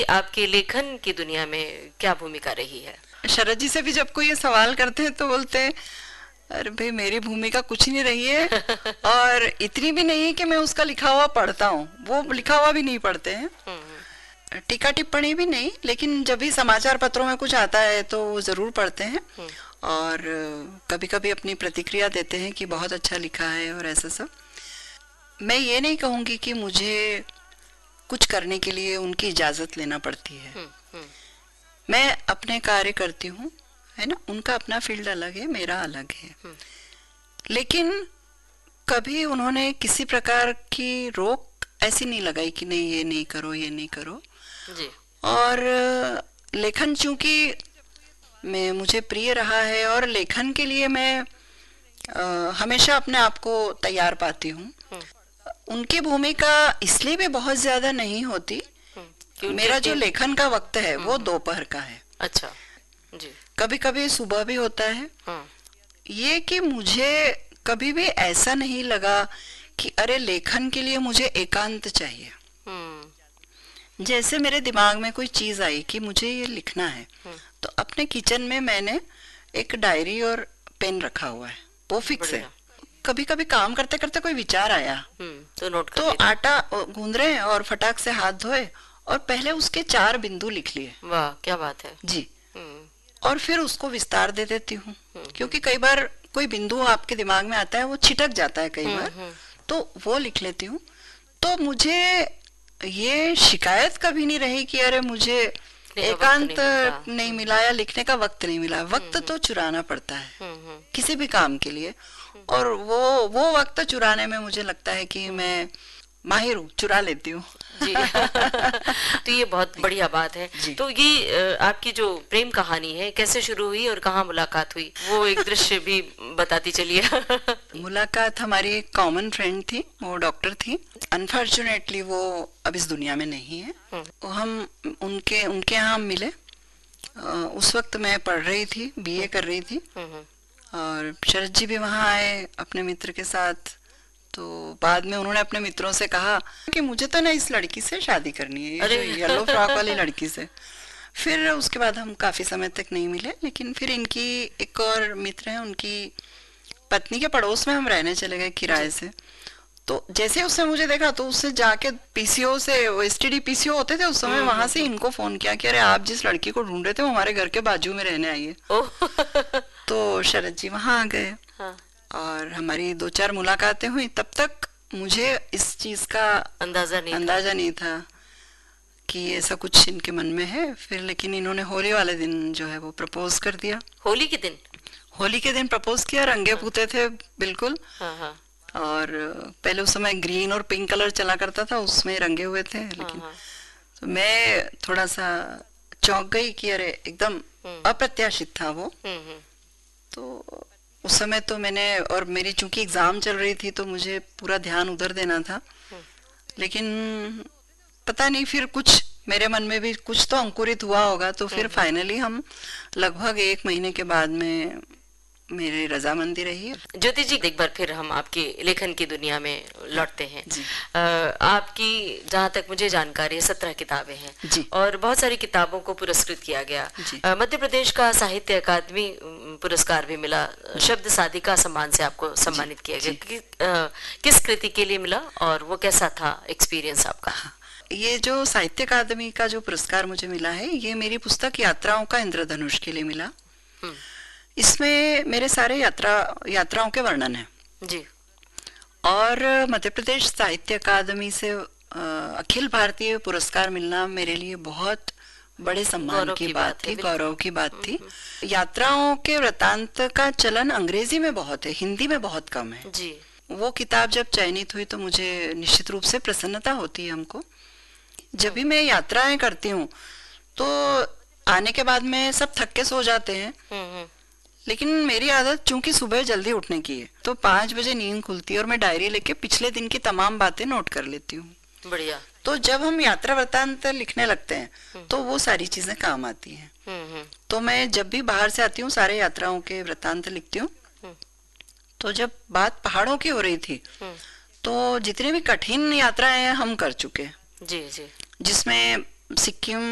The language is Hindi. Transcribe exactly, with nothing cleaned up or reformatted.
आपके लेखन की दुनिया में क्या भूमिका रही है? शरद जी से भी जब कोई ये सवाल करते हैं तो बोलते हैं अरे भाई मेरी भूमिका कुछ नहीं रही है और इतनी भी नहीं है कि मैं उसका लिखा हुआ पढ़ता हूँ, वो लिखा हुआ भी नहीं पढ़ते हैं, टीका टिप्पणी भी नहीं, लेकिन जब भी समाचार पत्रों में कुछ आता है तो वो जरूर पढ़ते हैं और कभी कभी अपनी प्रतिक्रिया देते हैं कि बहुत अच्छा लिखा है और ऐसा सब। मैं ये नहीं कहूँगी कि मुझे कुछ करने के लिए उनकी इजाजत लेना पड़ती है। मैं अपने कार्य करती हूँ, है ना, उनका अपना फील्ड अलग है, मेरा अलग है, लेकिन कभी उन्होंने किसी प्रकार की रोक ऐसी नहीं लगाई कि नहीं ये नहीं करो ये नहीं करो जी। और लेखन चूंकि मैं मुझे प्रिय रहा है और लेखन के लिए मैं आ, हमेशा अपने आप को तैयार पाती हूँ। उनकी भूमिका इसलिए भी बहुत ज्यादा नहीं होती, मेरा जो लेखन का वक्त है वो दोपहर का है। अच्छा जी। कभी कभी सुबह भी होता है। ये कि मुझे कभी भी ऐसा नहीं लगा कि अरे लेखन के लिए मुझे एकांत चाहिए। जैसे मेरे दिमाग में कोई चीज आई कि मुझे ये लिखना है, तो अपने किचन में मैंने एक डायरी और पेन रखा हुआ है, वो फिक्स है। कभी कभी काम करते करते कोई विचार आया तो नोट कर तो आटा गूंद रहे और फटाक से हाथ धोए और पहले उसके चार बिंदु लिख लिए। वाह क्या बात है जी। और फिर उसको विस्तार दे देती हूँ, क्योंकि कई बार कोई बिंदु आपके दिमाग में आता है वो छिटक जाता है कई बार, तो वो लिख लेती हूँ। तो मुझे ये शिकायत कभी नहीं रही कि अरे मुझे एकांत नहीं, नहीं मिला या लिखने का वक्त नहीं मिला। वक्त तो चुराना पड़ता है किसी भी काम के लिए, और वो वो वक्त चुराने में मुझे लगता है कि मैं माहिर हूँ, चुरा लेती हूँ जी। तो ये बहुत बढ़िया बात है। तो ये आपकी जो प्रेम कहानी है कैसे शुरू हुई और कहाँ मुलाकात हुई, वो एक दृश्य भी बताती चलिए। मुलाकात हमारी एक कॉमन फ्रेंड थी, वो डॉक्टर थी। अनफॉर्चुनेटली वो अब इस दुनिया में नहीं है। तो हम उनके उनके यहाँ मिले। उस वक्त मैं पढ़ रही थी, बीए कर रही थी, और शरद जी भी वहाँ आए अपने मित्र के साथ। तो बाद में उन्होंने अपने मित्रों से कहा कि मुझे तो ना इस लड़की से शादी करनी है, ये जो येलो फ्रॉक वाली लड़की से। फिर उसके बाद हम काफी समय तक नहीं मिले, लेकिन फिर इनकी एक और मित्र है, उनकी पत्नी के पड़ोस में हम रहने चले गए किराए से। तो जैसे उसने मुझे देखा तो उससे जाके पीसीओ से, वो एसटीडी पीसीओ होते थे उस समय, वहां से इनको फोन किया कि अरे आप जिस लड़की को ढूंढ रहे थे वो हमारे घर के बाजू में रहने आई है। तो शरद जी वहां आ गए और हमारी दो चार मुलाकातें हुई। तब तक मुझे इस चीज का अंदाजा नहीं अंदाजा नहीं था कि ऐसा कुछ इनके मन में है। फिर लेकिन इन्होंने होली वाले दिन जो है वो प्रपोज कर दिया। होली के दिन होली के दिन प्रपोज किया, रंगे पूते थे बिल्कुल। हाँ हाँ। और पहले उस समय ग्रीन और पिंक कलर चला करता था, उसमें रंगे हुए थे। लेकिन हाँ हाँ। तो मैं थोड़ा सा चौंक गई कि अरे एकदम अप्रत्याशित था वो। तो उस समय तो मैंने, और मेरी चूंकि एग्जाम चल रही थी तो मुझे पूरा ध्यान उधर देना था, लेकिन पता नहीं फिर कुछ मेरे मन में भी कुछ तो अंकुरित हुआ होगा। तो फिर फाइनली हम लगभग एक महीने के बाद में मेरी रजामंदी रही। ज्योति जी, एक बार फिर हम आपके लेखन की दुनिया में लौटते हैं। आ, आपकी जहाँ तक मुझे जानकारी है सत्रह किताबें हैं और बहुत सारी किताबों को पुरस्कृत किया गया। मध्य प्रदेश का साहित्य अकादमी पुरस्कार भी मिला, शब्द साधिका सम्मान से आपको सम्मानित किया गया। कि, आ, किस कृति के लिए मिला और वो कैसा था एक्सपीरियंस आपका? ये जो साहित्य अकादमी का जो पुरस्कार मुझे मिला है, ये मेरी पुस्तक यात्राओं का इंद्रधनुष के लिए मिला। इसमें मेरे सारे यात्रा यात्राओं के वर्णन है जी। और मध्य प्रदेश साहित्य अकादमी से अखिल भारतीय पुरस्कार मिलना मेरे लिए बहुत बड़े सम्मान की बात थी, गौरव की बात थी। यात्राओं के वृतांत का चलन अंग्रेजी में बहुत है, हिंदी में बहुत कम है जी। वो किताब जब चयनित हुई तो मुझे निश्चित रूप से प्रसन्नता होती है हमको। जब भी मैं यात्राएं करती हूँ तो आने के बाद में सब थक के सो जाते हैं, लेकिन मेरी आदत चूंकि सुबह जल्दी उठने की है, तो पाँच बजे नींद खुलती है और मैं डायरी लेके पिछले दिन की तमाम बातें नोट कर लेती हूँ। बढ़िया। तो जब हम यात्रा वृत्तांत लिखने लगते हैं तो वो सारी चीजें काम आती हैं। तो मैं जब भी बाहर से आती हूँ सारे यात्राओं के वृत्तांत लिखती हूँ। तो जब बात पहाड़ों की हो रही थी तो जितनी भी कठिन यात्राएं हम कर चुके, जी जी, जिसमें सिक्किम